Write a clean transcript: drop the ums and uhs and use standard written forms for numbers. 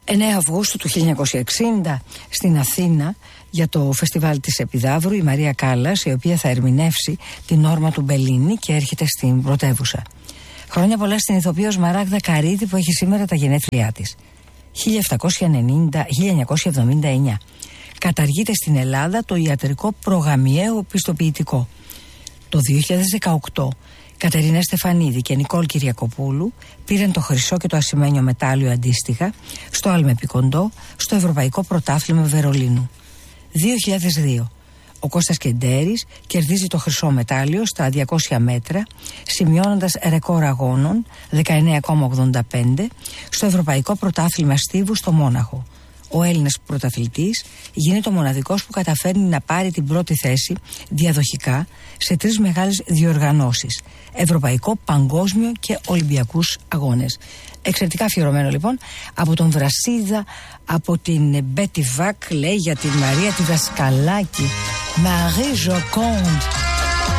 9 Αυγούστου του 1960 στην Αθήνα για το φεστιβάλ της Επιδαύρου η Μαρία Κάλλας, η οποία θα ερμηνεύσει την Όρμα του Μπελίνη και έρχεται στην πρωτεύουσα. Χρόνια πολλά στην ηθοποιό Σμαράγδα Καρίδη που έχει σήμερα τα γενέθλιά της. 1979. Καταργείται στην Ελλάδα το ιατρικό προγαμιαίο πιστοποιητικό. Το 2018 Κατερίνα Στεφανίδη και Νικόλ Κυριακοπούλου πήραν το χρυσό και το ασημένιο μετάλλιο αντίστοιχα στο Αλμεπικοντό στο Ευρωπαϊκό Πρωτάθλημα Βερολίνου. 2002. Ο Κώστας Κεντέρης κερδίζει το χρυσό μετάλλιο στα 200 μέτρα, σημειώνοντας ρεκόρ αγώνων 19,85 στο Ευρωπαϊκό Πρωτάθλημα Στίβου στο Μόναχο. Ο Έλληνας πρωταθλητής γίνεται ο μοναδικός που καταφέρνει να πάρει την πρώτη θέση διαδοχικά σε 3 μεγάλες διοργανώσεις: Ευρωπαϊκό, Παγκόσμιο και Ολυμπιακούς Αγώνες. Εξαιρετικά αφιερωμένο λοιπόν από τον Βρασίδα, από την Μπέτι Βακ, λέει για την Μαρία τη Δασκαλάκη, Marie Joconde.